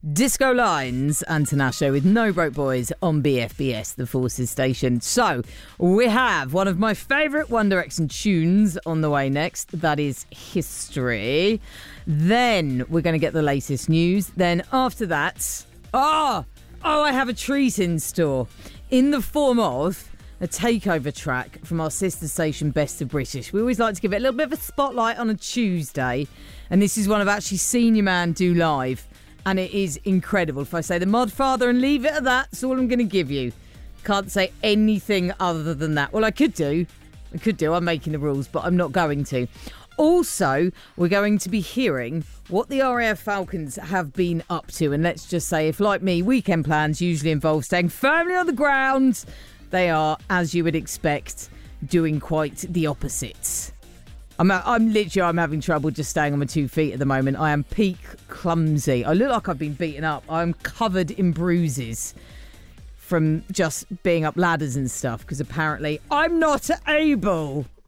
Disco Lines and Tinashe with No Broke Boys on BFBS, the Forces station. So, we have one of my favourite One Direction tunes on the way next. That is History. Then we're going to get the latest news. Then after that, I have a treat in store in the form of a takeover track from our sister station Best of British. We always like to give it a little bit of a spotlight on a Tuesday, and this is one I've actually seen your man do live, and it is incredible. If I say the Modfather and leave it at that, that's all I'm going to give you. Can't say anything other than that. Well, I could do. I'm making the rules, but I'm not going to. Also, we're going to be hearing what the RAF Falcons have been up to. And let's just say, if like me, weekend plans usually involve staying firmly on the ground, they are, as you would expect, doing quite the opposite. I'm having trouble just staying on my 2 feet at the moment. I am peak clumsy. I look like I've been beaten up. I'm covered in bruises from just being up ladders and stuff, because apparently I'm not able